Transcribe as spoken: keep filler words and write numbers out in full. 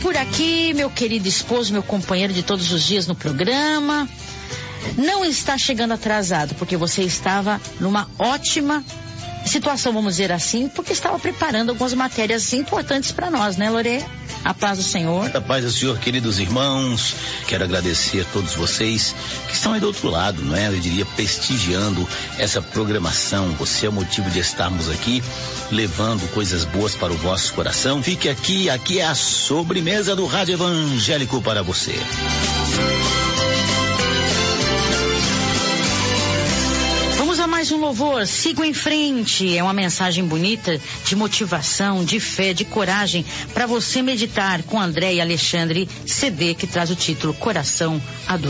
Por aqui, meu querido esposo, meu companheiro de todos os dias no programa, não está chegando atrasado, porque você estava numa ótima situação, vamos dizer assim, porque estava preparando algumas matérias importantes para nós, né, Lore? A paz do Senhor. A paz do Senhor, queridos irmãos. Quero agradecer a todos vocês que estão aí do outro lado, não é? Eu diria, prestigiando essa programação. Você é o motivo de estarmos aqui, levando coisas boas para o vosso coração. Fique aqui, aqui é a sobremesa do Rádio Evangélico para você. Mais um louvor, siga em frente, é uma mensagem bonita de motivação, de fé, de coragem para você meditar com André e Alexandre, C D que traz o título Coração Adorado.